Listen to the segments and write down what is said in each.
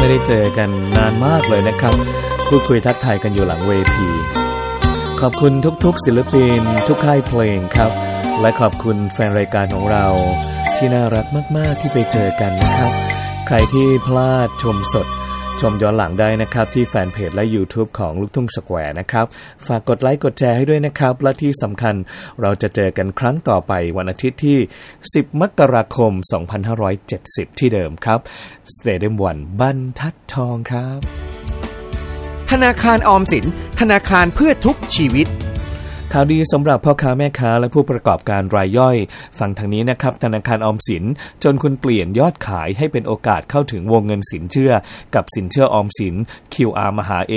ได้เจอกันนานมากเลยนะครับพูดคุยทักทายกันอยู่หลังเวทีขอบคุณทุกๆศิลปินทุกค่ายเพลงครับและขอบคุณแฟนรายการของเราที่น่ารักมากๆที่ไปเจอกันนะครับใครที่พลาดชมสดชมย้อนหลังได้นะครับที่แฟนเพจและ YouTube ของลูกทุ่งสแควร์นะครับฝากกดไลค์กดแชร์ให้ด้วยนะครับและที่สำคัญเราจะเจอกันครั้งต่อไปวันอาทิตย์ที่10 มกราคม 2570 ที่เดิมครับสเตเดียมวันบรรทัดทองครับธนาคารออมสินธนาคารเพื่อทุกชีวิตข่าวดีสำหรับพ่อค้าแม่ค้าและผู้ประกอบการรายย่อยฟังทางนี้นะครับธนาคารออมสินจนคุณเปลี่ยนยอดขายให้เป็นโอกาสเข้าถึงวงเงินสินเชื่อกับสินเชื่อออมสิน QR มหาเอง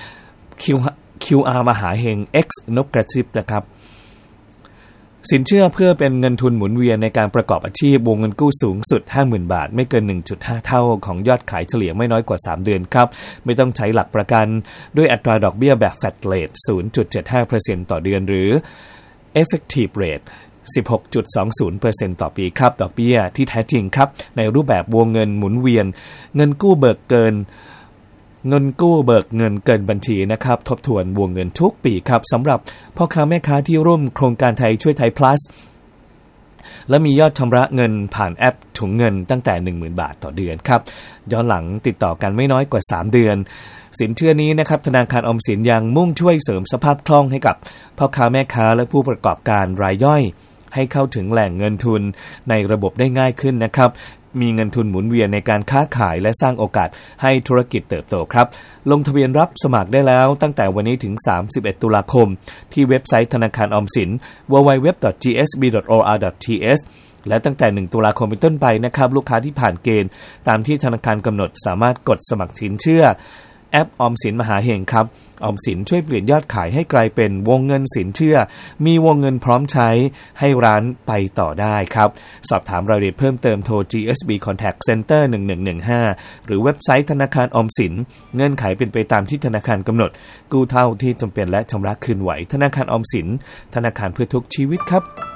QR มหาเฮง X นกกระซิบนะครับสินเชื่อเพื่อเป็นเงินทุนหมุนเวียนในการประกอบอาชีพวงเงินกู้สูงสุด 50,000 บาทไม่เกิน 1.5 เท่าของยอดขายเฉลี่ยไม่น้อยกว่า3เดือนครับไม่ต้องใช้หลักประกันด้วยอัตราดอกเบี้ยแบบ Flat Rate 0.75% ต่อเดือนหรือ Effective Rate 16.20% ต่อปีครับดอกเบี้ยที่แท้จริงครับในรูปแบบวงเงินหมุนเวียนเงินกู้เบิกเงินเกินบัญชีนะครับทบทวนวงเงินทุกปีครับสำหรับพ่อค้าแม่ค้าที่ร่วมโครงการไทยช่วยไทย plus และมียอดชำระเงินผ่านแอปถุงเงินตั้งแต่ 10,000 บาทต่อเดือนครับย้อนหลังติดต่อกันไม่น้อยกว่า3เดือนสินเชื่อนี้นะครับธนาคารออมสินยังมุ่งช่วยเสริมสภาพคล่องให้กับพ่อค้าแม่ค้าและผู้ประกอบการรายย่อยให้เข้าถึงแหล่งเงินทุนในระบบได้ง่ายขึ้นนะครับมีเงินทุนหมุนเวียนในการค้าขายและสร้างโอกาสให้ธุรกิจเติบโตครับลงทะเบียนรับสมัครได้แล้วตั้งแต่วันนี้ถึง31 ตุลาคมที่เว็บไซต์ธนาคารออมสิน www.gsb.or.th และตั้งแต่1 ตุลาคมเป็นต้นไปนะครับลูกค้าที่ผ่านเกณฑ์ตามที่ธนาคารกำหนดสามารถกดสมัครสินเชื่อแอปออมสินมหาเฮงครับออมสินช่วยเปลี่ยนยอดขายให้กลายเป็นวงเงินสินเชื่อมีวงเงินพร้อมใช้ให้ร้านไปต่อได้ครับสอบถามรายละเอียดเพิ่มเติมโทร GSB Contact Center 1115หรือเว็บไซต์ธนาคารออมสินเงื่อนไขเป็นไปตามที่ธนาคารกำหนดกู้เท่าที่จำเป็นและชำระคืนไหวธนาคารออมสินธนาคารเพื่อทุกชีวิตครับ